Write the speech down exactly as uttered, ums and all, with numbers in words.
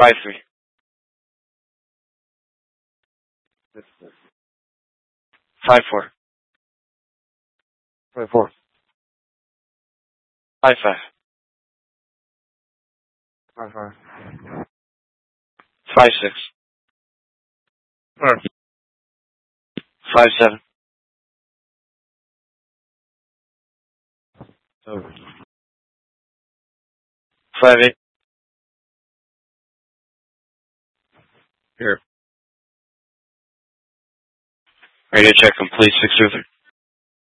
Five three. Five four. Five four. Five five. Five five. Five six. Five. Five seven. Seven. Five eight. Here. Radio check complete. Six zero three.